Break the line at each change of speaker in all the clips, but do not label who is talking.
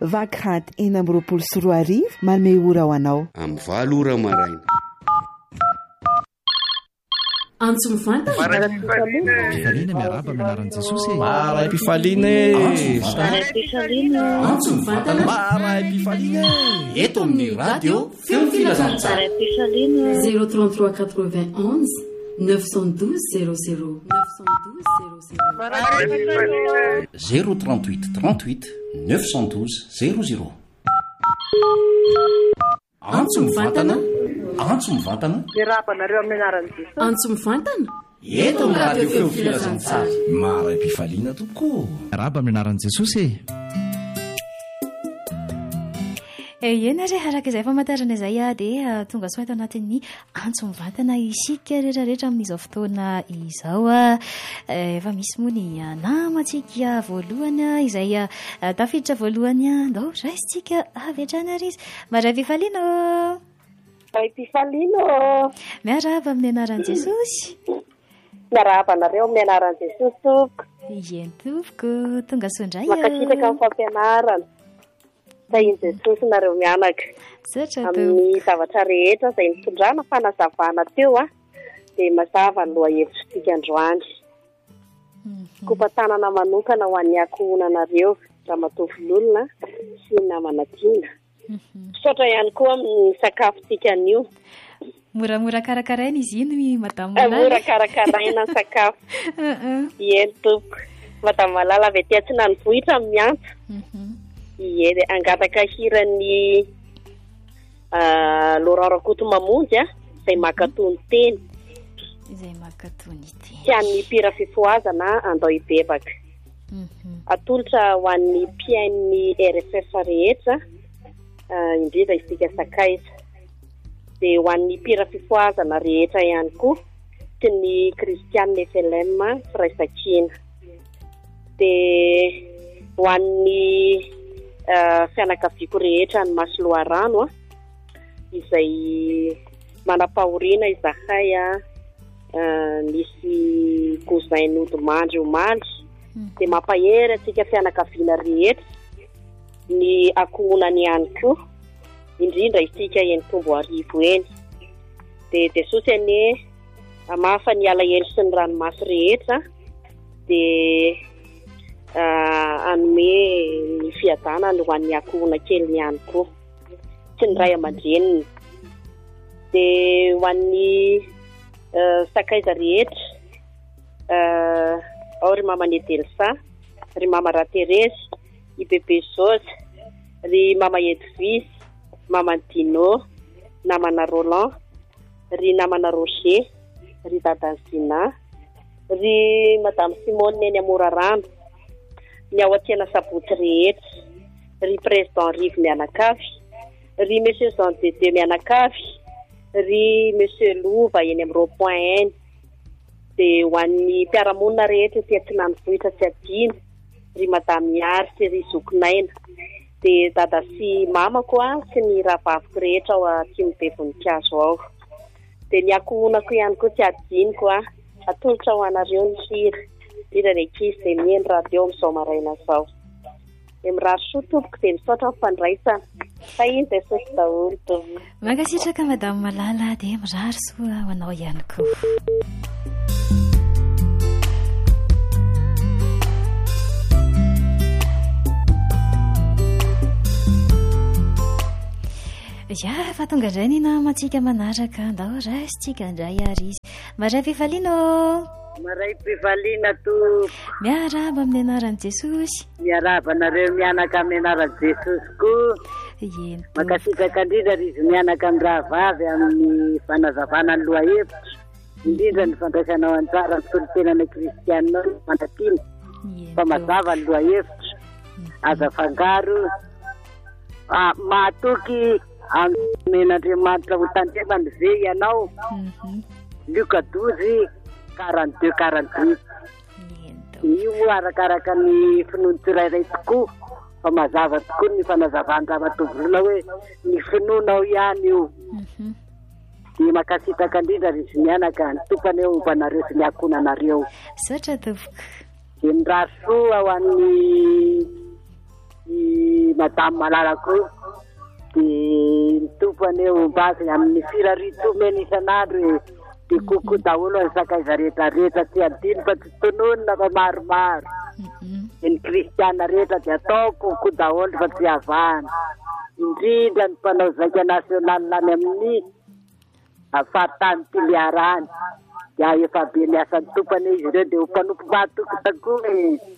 vakanty 4:20 manome ora ho anao
amin'ny 7 ora maraina.
Antso mivantana
Pifaliana miaraba menaran'i Jesosy.
Maray Pifaliana.
Antso mivantana
Maray Pifaliana. Eto amin'ny radio feo filazantsara.
033 91 912 00
038 38 912 00.
Antso mivantana
Antso mivantana
Rabanareo amin'ny anaran'i Jesosy.
Antso mivantana
eto amin'ny radio feo filazantsara. Maray Pifaliana tokoa. Miaraba amin'ny anaran'i Jesosy.
Ena re araka izay famantarana izay dia tonga soa eto anatin'ny antso mivantana isika rehetrarehetra amin'izao fotoana izao efa misy moa ny namantsika voalohany izay tafiditra voalohany andao raisitsika avy hatrany ary izy. Maray Pifaliana.
Maray Pifaliana.
Miaraba amin'ny anaran'i Jesosy.
Miaraba anareo amin'ny anaran'i Jesosy tompoko.
Ien tompoko tonga soa indray.
Makasitraka amin'ny fampianarana. Sain'i Jesosy nareo mianaka amin'ny zavatra rehetra izay nitondrana fanazavana teo dia mazava ny loha hevitrisika androany. Kompatanana manokana ho an'ny ankohonanareo ramatovololona sy namanadina. Sotra ihany koa amin'ny sakafotsika anio.
Moramora karakaraina izy iny Madame Malala.
Mora karakaraina ny sakafo. Eny tompoko. Madame Malala avy aty tsy nanovohitra amin'ny miantso. Ie angataka hiran'ny Laurent Rakoto Mamonjy izay makatony teny.
Izay makatony teny.
Tsy an'ny mpira fifoazana andao ibebaka. Atolotra ho an'ny mpiain'ny RFF rehetra indrindra isika sakaiza. Dia ho an'ny mpira fifoazana rehetra ihany koa sy ny Christiane FLM Firaisankina. Dia ho an'ny fianakaviako rehetra ny Masoloarano izay manapahoriana izahay nisy gozain'ody mandry omaly dia mampahery atsika fianakaviana rehetra ny ankohonany ihany koa indrindra isika eny Tomboarivo eny. Dia Jesosy ane amafa ny alahelo sy ny ranomasy rehetra dia anome ny fiadanany ho an'ny ankohona keliny ihany koa sy ny ray aman-dreniny. Dia ho an'ny sakaiza rehetra ao ry mama Nedelsa, ry mama Raterezy, i bebe Zozy, ry mama Edvis, mama Dino, namana Roland, ry namana Roger, ry dadan'ny Zina, ry madame Simone neny Amorarano, ny ao atsena sabotsy rehetra, ry président Rive mianakavy, ry monsieur Jean Dede mianakavy, ry monsieur Lova eny amin'ny rond-point eny. Dia ho an'ny mpiaramonina rehetra sy tsy nanovohitra tsy adino, ry madame Miary sy ry zokonaina. Dia dada sy mama koa sy ny rahavaviko rehetra ao atsimo be voninkazo ao. Dia ny ankohonako ihany koa tsy adiniko atolotra ho anareo ny hira indrindra ny ankizy izay mihaino radio amin'izao maraina izao. Dia mirary soa tompoko dia misaotra mifandraisana. Fahiny Jesosy daholo tompoko.
Mankasitraka Madame Malala dia mirary soa ho anao ihany koa. Ya, fa tonga indray ny namantsika manaraka andao raisitsika indray ary izy. Maray Pifaliana.
Maray Pifaliana tompoko.
Miaraba amin'ny anaran'i Jesosy.
Miaraba nareo mianaka amin'ny anaran'i Jesosy koa. Makasitraka indrindra ry izy mianaka amin'ny rahavavy amin'ny fanazavana ny loha hevitra. Indrindra ny fandraisanao antsara ny solon-tenana kristianina mandatiana. Fa mazava ny loha hevitra. Aza fangaro. Mahatoky amen'Andriamanitra ho tandremany ve ianao. Luka 12 42-48. Io arakaraka ny finoany tsirairay tokoa fa mazava tokoa ny fanazavana ramatovolona hoe ny finoanao ihany io. Dia makasitraka indrindra ry izy mianaka ny tokana eo hombanareo sy ny ankohonanareo.
Saotra tompoko.
Dia mirary soa ho an'ny
madamo malalako dia mitompany eo basy amin'ny firaritsomena isan'andro dia kokoa daholo ny sakaiza rehetrarehetra tsy adino fa tsy tononona fa maromaro dia ny kristiana rehetra dia atao kokoa daholo fa tsy havahana indrindra ny mpanao zaika nasionaly lany amin'ny afaritany tiliarany dia efa be miasa ny tompany izy ireo dia ho mpanompo mahatokotakoa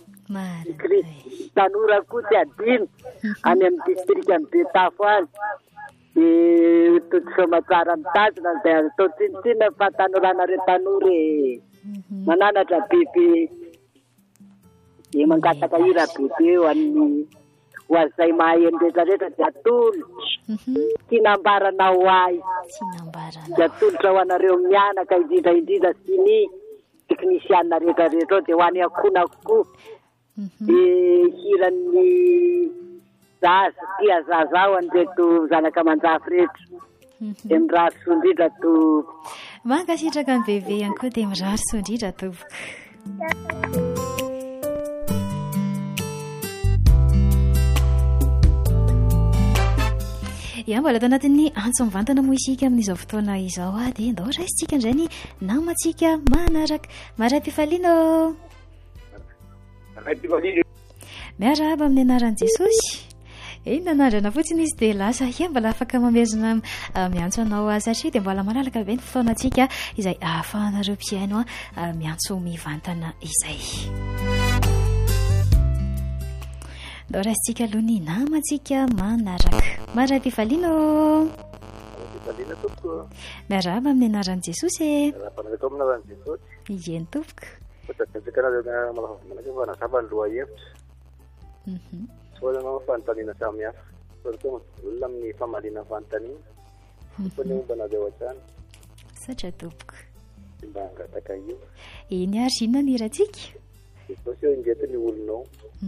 tanora koa tsy adino any amin'ny distrika ny Betafo any dia toto somatsara mitazona dia atao tsinitsina fahatanorana tanora mananatra bebe dia mangataka hira bebe eo amin'ny ho azay maheno rehetrarehetra dia atolo tinambarana ho ahy dia atolotra ho anareo mianaka indrindra sy ny teknisiana rehetrarehetra ao dia ho any akonako dia hiran'ny zaza tia zaza ao an'ireto zanaka manjafy rehetra dia mirary sondrindra tompoko
mankasitraka ny bebe ihany koa dia mirary sondrindra tompoko ia mbola tao anatin'ny antso mivantana moa isika amin'izao fotoana izao dia ndao raisitsika indray ny namantsika manaraka maray-pifaliana miaraba amin'ny anaran'i Jesosy nanandrana fotsiny izy dia lasa mbola afaka mamezona miantso anao satria dia mbola malalaka be ny fotoanantsika izay ahafahanareo mpiaino miantso mivantana izay ndao raisitsika aloha ny namantsika manaraka maray-pifaliana miaraba amin'ny anaran'i Jesosy eny tompoko
fanontaniana samihafa olona amin'ny famaliana fanontaniana fony ombanareo an-trano
satria tompoko
mba angataka io
eny ary inona ny iratsika
Jesosy eo indreto ny olonao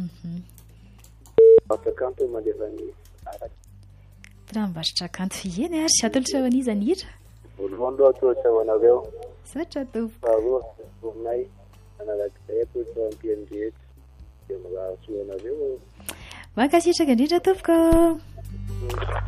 afakanto mandefa ny araka
raha mivarotra kanto eny ary sy atolotra ho an'izany hira
voalohany aloha atolotra ho anareo
satria tompoko
faharoa vonay anarak'izay atolotra ho ampiany rehetra dia mirahasoa anareo
mankasitraka indrindra tompoko